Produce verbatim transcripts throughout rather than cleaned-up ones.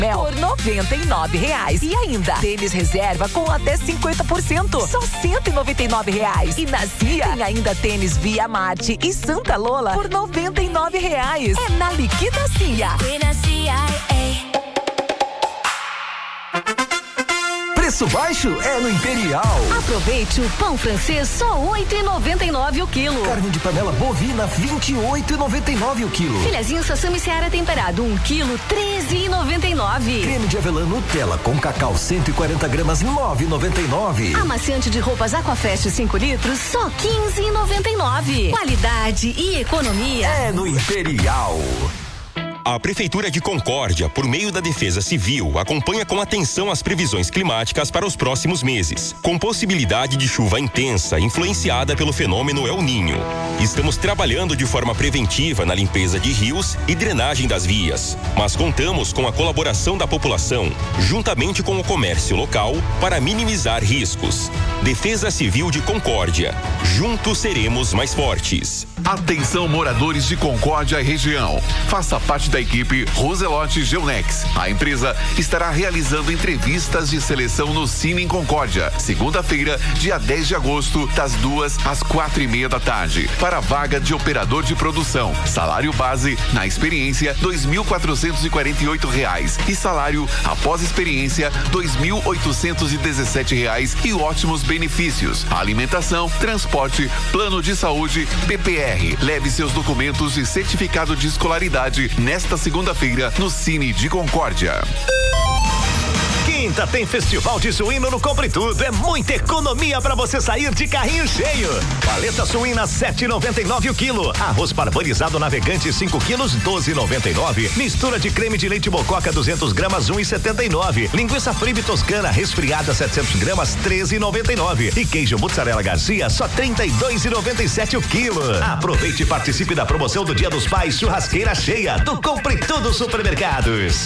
Mel por noventa e nove reais. E ainda, tênis reserva com até cinquenta por cento, só cento e noventa e nove reais. E na Cia, tem ainda tênis Via Marte e Santa Lola por noventa e nove reais. É na Liquida Cia. Preço baixo é no Imperial. Aproveite o pão francês só oito e noventa e nove o quilo. Carne de panela bovina vinte e oito e noventa e nove o quilo. Filezinho Sassami Seara temperado um quilo treze e noventa e nove. Creme de avelã Nutella com cacau cento e quarenta gramas nove e noventa e nove. Amaciante de roupas Aquafest cinco litros só quinze e noventa e nove. Qualidade e economia é no Imperial. A Prefeitura de Concórdia, por meio da Defesa Civil, acompanha com atenção as previsões climáticas para os próximos meses, com possibilidade de chuva intensa influenciada pelo fenômeno El Niño. Estamos trabalhando de forma preventiva na limpeza de rios e drenagem das vias, mas contamos com a colaboração da população, juntamente com o comércio local, para minimizar riscos. Defesa Civil de Concórdia. Juntos seremos mais fortes. Atenção, moradores de Concórdia e região. Faça parte da equipe Roselote Geonex. A empresa estará realizando entrevistas de seleção no Cine em Concórdia, segunda-feira, dia dez de agosto, das duas às quatro e meia da tarde, para a vaga de operador de produção. Salário base na experiência dois mil quatrocentos e quarenta e oito reais e salário após experiência dois mil oitocentos e dezessete reais e ótimos benefícios: alimentação, transporte, plano de saúde, P P R. Leve seus documentos e certificado de escolaridade nesta segunda-feira no Cine de Concórdia. Quinta tem Festival de Suíno no Compre Tudo. É muita economia para você sair de carrinho cheio. Paleta suína sete e noventa e nove o quilo. Arroz parboilizado navegante cinco quilos doze e noventa e nove. Mistura de creme de leite Mococa duzentos gramas um e setenta e nove. Linguiça Fribe Toscana resfriada setecentos gramas treze e noventa e nove. E queijo mussarela Garcia só trinta e dois e noventa e sete o quilo. Aproveite e participe da promoção do Dia dos Pais Churrasqueira Cheia do Compre Tudo Supermercados.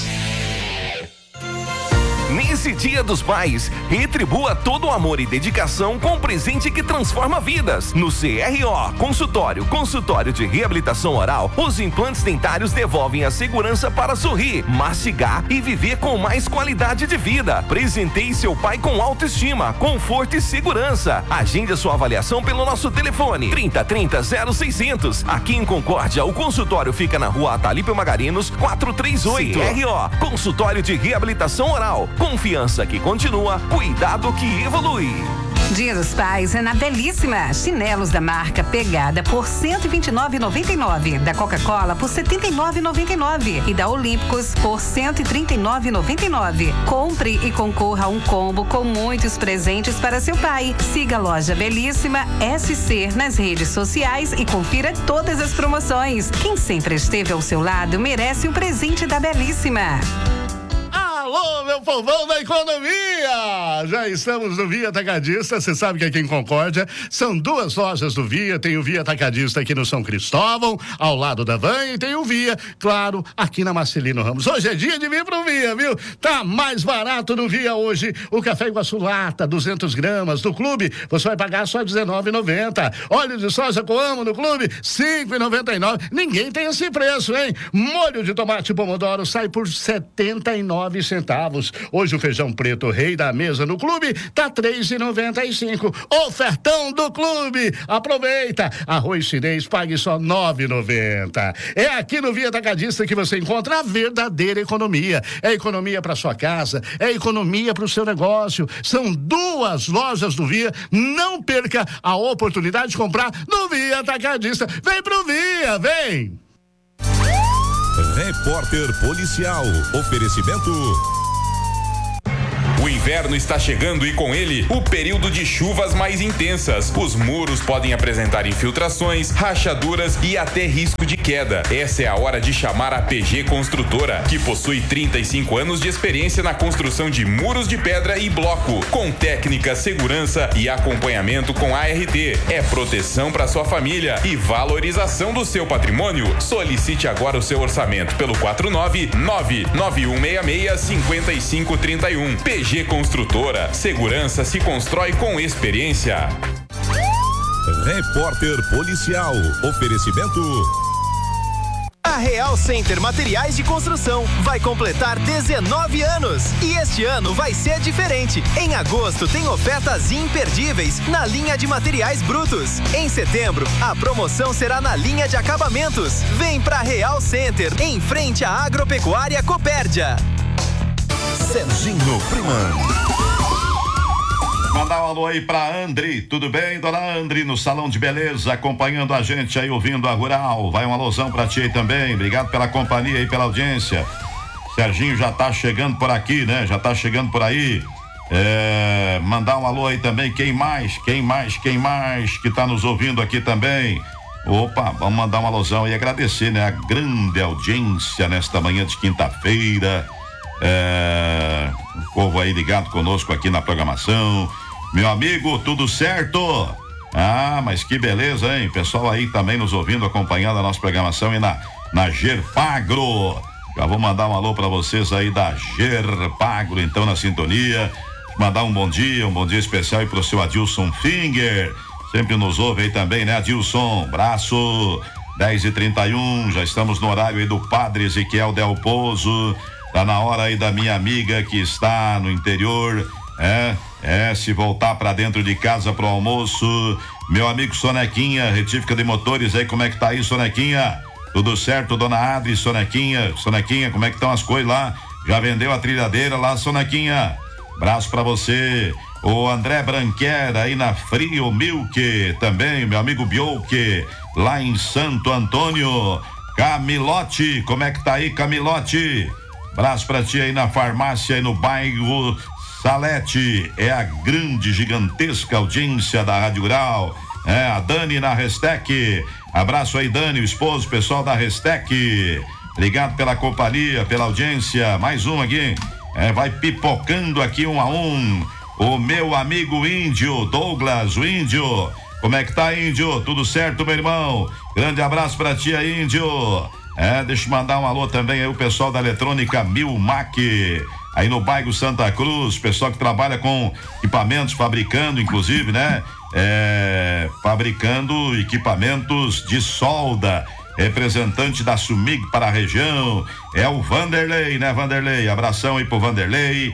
Nesse Dia dos Pais, retribua todo o amor e dedicação com um presente que transforma vidas. No C R O Consultório, consultório de reabilitação oral, os implantes dentários devolvem a segurança para sorrir, mastigar e viver com mais qualidade de vida. Presenteie seu pai com autoestima, conforto e segurança. Agende a sua avaliação pelo nosso telefone trinta, trinta, zero seiscentos. Aqui em Concórdia, o consultório fica na rua Atalípio Magarinos, quatrocentos e trinta e oito. C R O Consultório de Reabilitação Oral. Confiança que continua, cuidado que evolui. Dia dos Pais é na Belíssima. Chinelos da marca Pegada por cento e vinte e nove reais e noventa e nove centavos. Da Coca-Cola por setenta e nove reais e noventa e nove centavos. E da Olímpicos por cento e trinta e nove reais e noventa e nove centavos. Compre e concorra a um combo com muitos presentes para seu pai. Siga a loja Belíssima S C nas redes sociais e confira todas as promoções. Quem sempre esteve ao seu lado merece um presente da Belíssima. Alô, meu povão da economia! Já estamos no Via Atacadista. Você sabe que aqui em Concórdia são duas lojas do Via. Tem o Via Atacadista aqui no São Cristóvão, ao lado da Van, e tem o Via, claro, aqui na Marcelino Ramos. Hoje é dia de vir pro Via, viu? Tá mais barato no Via hoje. O café Iguaçu Lata, duzentas gramas, do clube, você vai pagar só dezenove reais e noventa centavos. Óleo de soja Coamo no clube, cinco reais e noventa e nove centavos. Ninguém tem esse preço, hein? Molho de tomate pomodoro sai por setenta e nove centavos. Hoje o feijão preto rei da mesa no clube tá três reais e noventa e cinco centavos. Ofertão do clube. Aproveita. Arroz chinês pague só nove reais e noventa centavos. É aqui no Via Atacadista que você encontra a verdadeira economia. É economia para sua casa, é economia para o seu negócio. São duas lojas do Via. Não perca a oportunidade de comprar no Via Atacadista. Vem pro Via, vem! Repórter Policial. Oferecimento. O inverno está chegando e com ele o período de chuvas mais intensas. Os muros podem apresentar infiltrações, rachaduras e até risco de queda. Essa é a hora de chamar a P G Construtora, que possui trinta e cinco anos de experiência na construção de muros de pedra e bloco, com técnica, segurança e acompanhamento com A R T. É proteção para sua família e valorização do seu patrimônio. Solicite agora o seu orçamento pelo quatro nove nove nove um seis seis cinco cinco três um. P G Construtora. Segurança se constrói com experiência. Repórter Policial. Oferecimento. A Real Center Materiais de Construção vai completar dezenove anos e este ano vai ser diferente. Em agosto tem ofertas imperdíveis na linha de materiais brutos. Em setembro, a promoção será na linha de acabamentos. Vem pra Real Center, em frente à Agropecuária Copérdia. Serginho Freeman. Mandar um alô aí pra Andri, tudo bem, dona Andri, no Salão de Beleza, acompanhando a gente aí, ouvindo a Rural. Vai um alôzão pra ti aí também, obrigado pela companhia e pela audiência. Serginho já tá chegando por aqui, né, já tá chegando por aí. É, mandar um alô aí também, quem mais, quem mais, quem mais que tá nos ouvindo aqui também. Opa, vamos mandar um alôzão e agradecer, né, a grande audiência nesta manhã de quinta-feira. É, o povo aí ligado conosco aqui na programação. Meu amigo, tudo certo? Ah, mas que beleza, hein? Pessoal aí também nos ouvindo, acompanhando a nossa programação e na, na Gerpagro. Já vou mandar um alô pra vocês aí da Gerpagro, então, na sintonia. Mandar um bom dia, um bom dia especial aí pro seu Adilson Finger. Sempre nos ouve aí também, né, Adilson? Braço, dez e trinta e um, já estamos no horário aí do Padre Ezequiel Del Pozo. Tá na hora aí da minha amiga que está no interior, é, é, se voltar pra dentro de casa pro almoço. Meu amigo Sonequinha, retífica de motores aí, como é que tá aí, Sonequinha? Tudo certo, dona Adri, Sonequinha? Sonequinha, como é que estão as coisas lá? Já vendeu a trilhadeira lá, Sonequinha? Braço pra você. O André Branquer aí na Frio Milk, também, meu amigo Bioque, lá em Santo Antônio. Camilote, como é que tá aí, Camilote? Braço pra ti aí na farmácia e no bairro Salete. É a grande, gigantesca audiência da Rádio Rural. É, a Dani na Restec. Abraço aí, Dani, o esposo, pessoal da Restec. Obrigado pela companhia, pela audiência. Mais um aqui. É, vai pipocando aqui um a um. O meu amigo Índio, Douglas, o Índio. Como é que tá, Índio? Tudo certo, meu irmão? Grande abraço pra ti aí, Índio. É, deixa eu mandar um alô também aí o pessoal da eletrônica Milmac, aí no bairro Santa Cruz, pessoal que trabalha com equipamentos, fabricando inclusive, né? É, fabricando equipamentos de solda. Representante da Sumig para a região é o Vanderlei, né, Vanderlei? Abração aí pro Vanderlei.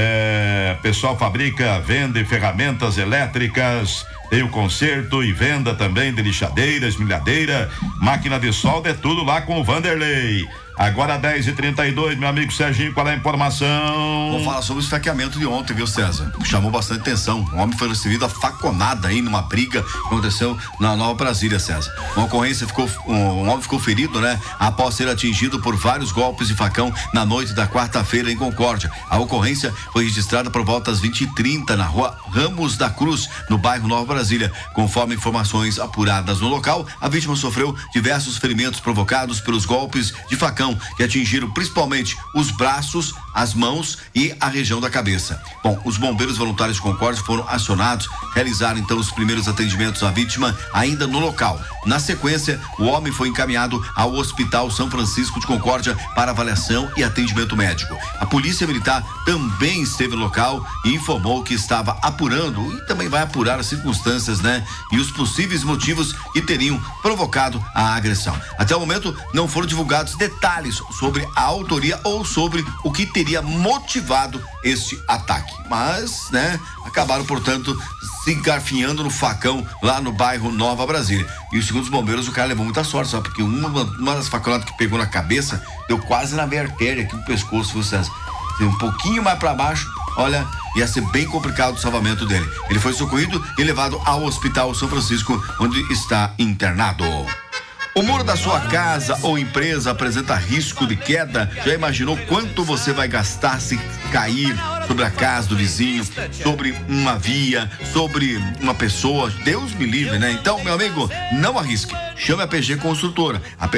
É, pessoal fabrica, vende ferramentas elétricas, tem o conserto e venda também de lixadeiras, milhadeira, máquina de solda, é tudo lá com o Vanderlei. Agora dez e trinta e dois, meu amigo Serginho, qual é a informação? Vamos falar sobre o esfaqueamento de ontem, viu, César? Chamou bastante atenção. Um homem foi recebido a faconada aí numa briga que aconteceu na Nova Brasília, César. Uma ocorrência ficou, um, um homem ficou ferido, né? Após ser atingido por vários golpes de facão na noite da quarta-feira em Concórdia. A ocorrência foi registrada por volta às vinte e trinta na rua Ramos da Cruz, no bairro Nova Brasília. Conforme informações apuradas no local, a vítima sofreu diversos ferimentos provocados pelos golpes de facão que atingiram principalmente os braços, as mãos e a região da cabeça. Bom, os bombeiros voluntários de Concórdia foram acionados, realizaram então os primeiros atendimentos à vítima ainda no local. Na sequência, o homem foi encaminhado ao Hospital São Francisco de Concórdia para avaliação e atendimento médico. A Polícia Militar também esteve no local e informou que estava apurando e também vai apurar as circunstâncias, né? E os possíveis motivos que teriam provocado a agressão. Até o momento, não foram divulgados detalhes sobre a autoria ou sobre o que teria motivado este ataque. Mas, né, acabaram, portanto, se engarfinhando no facão lá no bairro Nova Brasília. E segundo os bombeiros, o cara levou muita sorte, sabe? Porque uma, uma das faconadas que pegou na cabeça deu quase na veia artéria aqui no pescoço, viu, César? Um pouquinho mais para baixo, olha, ia ser bem complicado o salvamento dele. Ele foi socorrido e levado ao Hospital São Francisco, onde está internado. O muro da sua casa ou empresa apresenta risco de queda? Já imaginou quanto você vai gastar se cair sobre a casa do vizinho, sobre uma via, sobre uma pessoa? Deus me livre, né? Então, meu amigo, não arrisque. Chame a P G Construtora. A